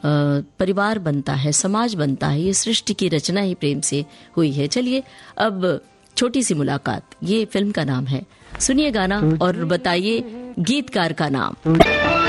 परिवार बनता है, समाज बनता है, ये सृष्टि की रचना ही प्रेम से हुई है। चलिए अब छोटी सी मुलाकात, ये फिल्म का नाम है। सुनिए गाना और बताइए गीतकार का नाम।